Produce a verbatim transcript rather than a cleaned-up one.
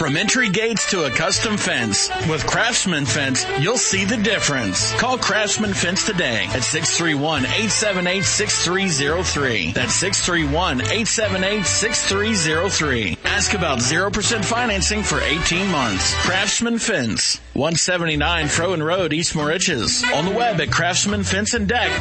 From entry gates to a custom fence, with Craftsman Fence, you'll see the difference. Call Craftsman Fence today at six three one, eight seven eight, six three zero three. That's six three one, eight seven eight, six three zero three. Ask about zero percent financing for eighteen months. Craftsman Fence, one seventy-nine Froen Road, East Moriches. On the web at craftsman fence and deck